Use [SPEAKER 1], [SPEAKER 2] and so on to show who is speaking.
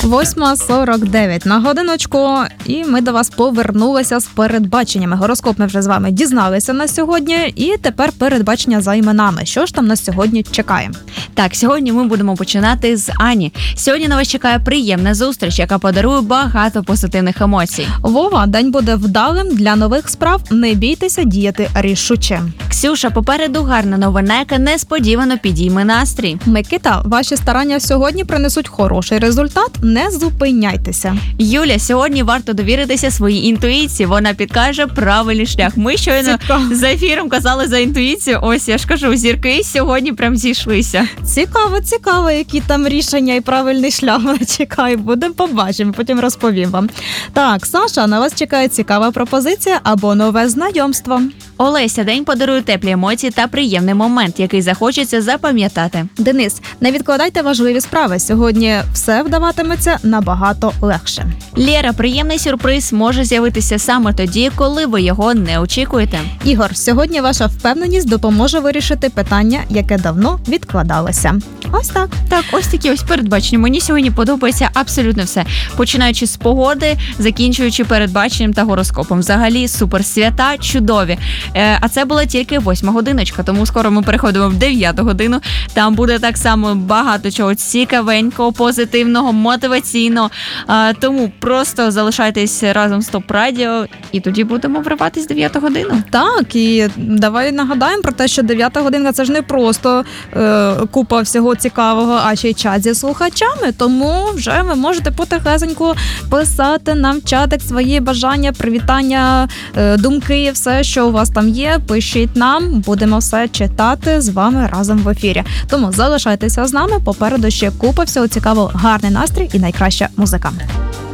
[SPEAKER 1] 8:49 на годиночку, і ми до вас повернулися з передбаченнями. Гороскоп ми вже з вами дізналися на сьогодні, і тепер передбачення за іменами. Що ж там нас сьогодні чекає?
[SPEAKER 2] Так, сьогодні ми будемо починати з Ані. Сьогодні на вас чекає приємна зустріч, яка подарує багато позитивних емоцій.
[SPEAKER 1] Вова, день буде вдалим для нових справ. Не бійтеся діяти рішуче.
[SPEAKER 2] Ксюша, попереду гарна новина, яка несподівано підійме настрій.
[SPEAKER 1] Микита, ваші старання сьогодні принесуть хороший результат. Не зупиняйтеся.
[SPEAKER 2] Юля, сьогодні варто довіритися своїй інтуїції. Вона підкаже правильний шлях. Ми щойно за ефіром казали за інтуїцію. Ось, я ж кажу, зірки сьогодні прям зійшлися.
[SPEAKER 1] Цікаво, які там рішення і правильний шлях мене чекає. Будемо побачимо, потім розповім вам. Так, Саша, на вас чекає цікава пропозиція або нове знайомство.
[SPEAKER 2] Олеся, день подарує теплі емоції та приємний момент, який захочеться запам'ятати.
[SPEAKER 1] Денис, не відкладайте важливі справи. Сьогодні все вдаватиметься набагато легше.
[SPEAKER 2] Лєра, приємний сюрприз може з'явитися саме тоді, коли ви його не очікуєте.
[SPEAKER 1] Ігор, сьогодні ваша впевненість допоможе вирішити питання, яке давно відкладалося. Ось так.
[SPEAKER 2] Так, ось такі ось передбачення. Мені сьогодні подобається абсолютно все. Починаючи з погоди, закінчуючи передбаченням та гороскопом. Взагалі супер, свята чудові. А це була тільки 8 годиночка, тому скоро ми переходимо в 9 годину. Там буде так само багато чого цікавенького, позитивного, мотиваційного. Тому просто залишайтесь разом з ТОП Радіо і тоді будемо вриватись в 9 годину.
[SPEAKER 1] Так, і давай нагадаємо про те, що 9 година – це ж не просто купа всього цікавого, а ще й чат зі слухачами, тому вже ви можете потихесеньку писати нам в чатик свої бажання, привітання, думки, все, що у вас там є, пишіть нам, будемо все читати з вами разом в ефірі. Тому залишайтеся з нами, попереду ще купа всього цікавого, гарний настрій і найкраща музика.